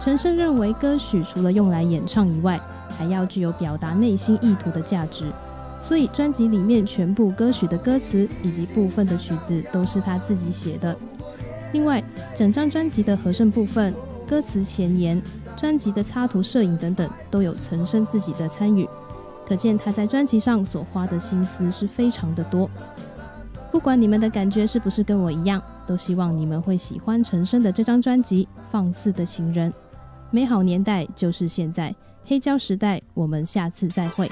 陈升认为歌曲除了用来演唱以外，还要具有表达内心意图的价值，所以专辑里面全部歌曲的歌词以及部分的曲子都是他自己写的。另外，整张专辑的和声部分、歌词前言、专辑的插图摄影等等都有陈升自己的参与，可见他在专辑上所花的心思是非常的多。不管你们的感觉是不是跟我一样，都希望你们会喜欢陈升的这张专辑《放肆的情人》。美好年代就是现在，黑胶时代，我们下次再会。